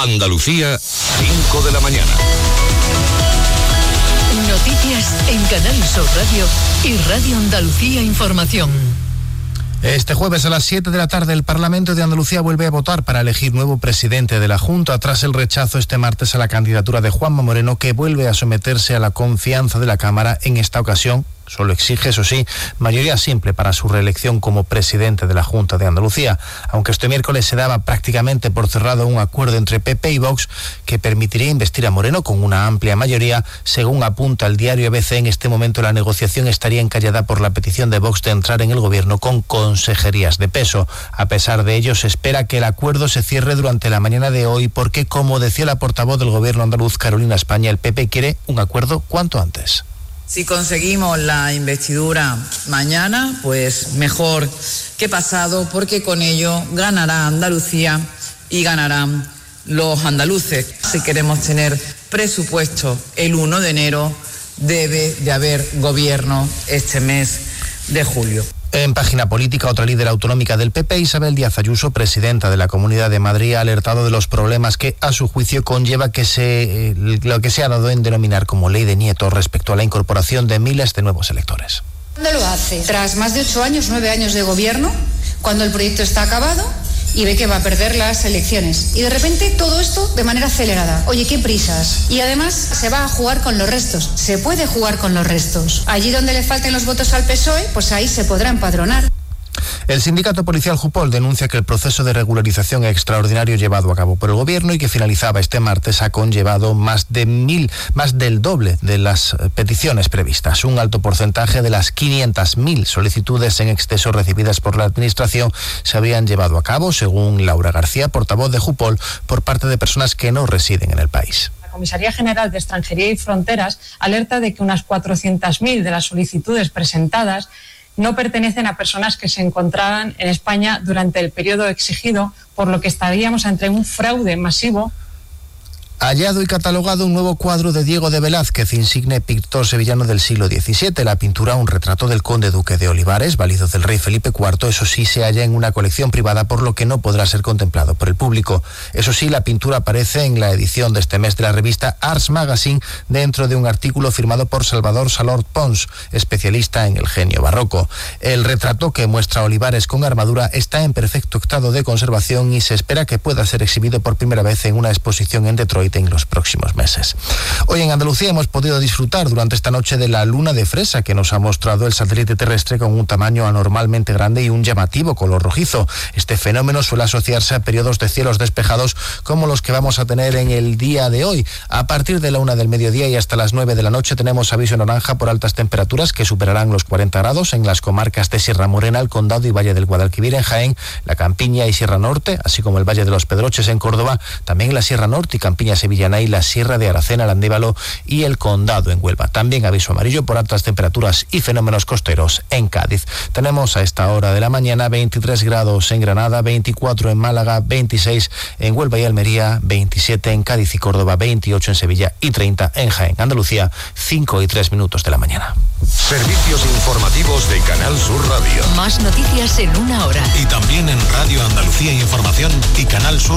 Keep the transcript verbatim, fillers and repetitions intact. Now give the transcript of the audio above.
Andalucía, cinco de la mañana. Noticias en Canal Sur Radio y Radio Andalucía Información. Este jueves a las siete de la tarde el Parlamento de Andalucía vuelve a votar para elegir nuevo presidente de la Junta tras el rechazo este martes a la candidatura de Juanma Moreno, que vuelve a someterse a la confianza de la Cámara. En esta ocasión solo exige, eso sí, mayoría simple para su reelección como presidente de la Junta de Andalucía, aunque este miércoles se daba prácticamente por cerrado un acuerdo entre P P y Vox que permitiría investir a Moreno con una amplia mayoría. Según apunta el diario A B C, en este momento la negociación estaría encallada por la petición de Vox de entrar en el gobierno con consejerías de peso. A pesar de ello, se espera que el acuerdo se cierre durante la mañana de hoy porque, como decía la portavoz del gobierno andaluz, Carolina España, el P P quiere un acuerdo cuanto antes. Si conseguimos la investidura mañana, pues mejor que pasado, porque con ello ganará Andalucía y ganarán los andaluces. Si queremos tener presupuesto el uno de enero, debe de haber gobierno este mes de julio. En página política, otra líder autonómica del P P, Isabel Díaz Ayuso, presidenta de la Comunidad de Madrid, ha alertado de los problemas que, a su juicio, conlleva que se, eh, lo que se ha dado en denominar como ley de nietos respecto a la incorporación de miles de nuevos electores. ¿Cuándo lo hace? Tras más de ocho años, nueve años de gobierno, cuando el proyecto está acabado y ve que va a perder las elecciones. Y de repente todo esto de manera acelerada. Oye, qué prisas. Y además se va a jugar con los restos. Se puede jugar con los restos. Allí donde le falten los votos al P S O E, pues ahí se podrá empadronar. El sindicato policial Jupol denuncia que el proceso de regularización extraordinario llevado a cabo por el gobierno y que finalizaba este martes ha conllevado más de mil, más del doble de las peticiones previstas. Un alto porcentaje de las quinientas mil solicitudes en exceso recibidas por la administración se habían llevado a cabo, según Laura García, portavoz de Jupol, por parte de personas que no residen en el país. La Comisaría General de Extranjería y Fronteras alerta de que unas cuatrocientas mil de las solicitudes presentadas no pertenecen a personas que se encontraban en España durante el periodo exigido, por lo que estaríamos ante un fraude masivo. Hallado y catalogado un nuevo cuadro de Diego de Velázquez, insigne pintor sevillano del siglo diecisiete. La pintura, un retrato del conde duque de Olivares, válido del rey Felipe cuarto, eso sí se halla en una colección privada, por lo que no podrá ser contemplado por el público. Eso sí, la pintura aparece en la edición de este mes de la revista Arts Magazine, dentro de un artículo firmado por Salvador Salort Pons, especialista en el genio barroco. El retrato, que muestra a Olivares con armadura, está en perfecto estado de conservación y se espera que pueda ser exhibido por primera vez en una exposición en Detroit en los próximos meses. Hoy en Andalucía hemos podido disfrutar durante esta noche de la luna de fresa que nos ha mostrado el satélite terrestre, con un tamaño anormalmente grande y un llamativo color rojizo. Este fenómeno suele asociarse a periodos de cielos despejados como los que vamos a tener en el día de hoy. A partir de la una del mediodía y hasta las nueve de la noche tenemos aviso naranja por altas temperaturas que superarán los cuarenta grados en las comarcas de Sierra Morena, el Condado y Valle del Guadalquivir en Jaén, la Campiña y Sierra Norte, así como el Valle de los Pedroches en Córdoba, también la Sierra Norte y Campiña Sevillana y la Sierra de Aracena, el Andévalo y el Condado en Huelva. También aviso amarillo por altas temperaturas y fenómenos costeros en Cádiz. Tenemos a esta hora de la mañana veintitrés grados en Granada, veinticuatro en Málaga, veintiséis en Huelva y Almería, veintisiete en Cádiz y Córdoba, veintiocho en Sevilla y treinta en Jaén. Andalucía, cinco y tres minutos de la mañana. Servicios informativos de Canal Sur Radio. Más noticias en una hora. Y también en Radio Andalucía Información y Canal Sur.